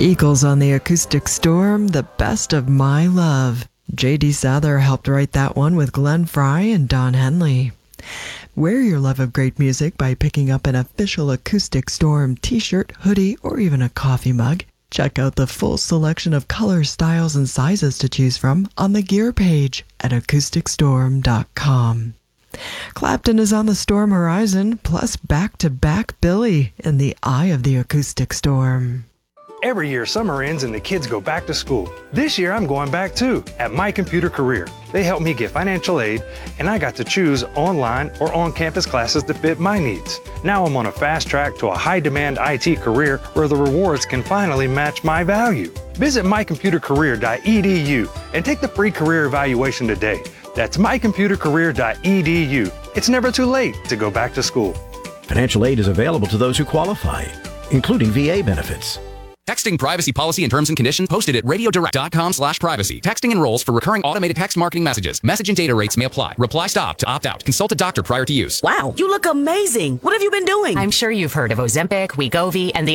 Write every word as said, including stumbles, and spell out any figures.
Eagles on the Acoustic Storm, The Best of My Love. J D. Souther helped write that one with Glenn Fry and Don Henley. Wear your love of great music by picking up an official Acoustic Storm t-shirt, hoodie, or even a coffee mug. Check out the full selection of colors, styles, and sizes to choose from on the gear page at acoustic storm dot com. Clapton is on the storm horizon, plus back-to-back Billy in the eye of the acoustic storm. Every year, summer ends and the kids go back to school. This year, I'm going back too, at My Computer Career. They helped me get financial aid, and I got to choose online or on-campus classes that fit my needs. Now I'm on a fast track to a high-demand I T career where the rewards can finally match my value. Visit my computer career dot e d u and take the free career evaluation today. That's my computer career dot e d u. It's never too late to go back to school. Financial aid is available to those who qualify, including V A benefits. Texting privacy policy and terms and conditions posted at radiodirect dot com slash privacy. Texting enrolls for recurring automated text marketing messages. Message and data rates may apply. Reply stop to opt out. Consult a doctor prior to use. Wow, you look amazing. What have you been doing? I'm sure you've heard of Ozempic, Wegovy, and the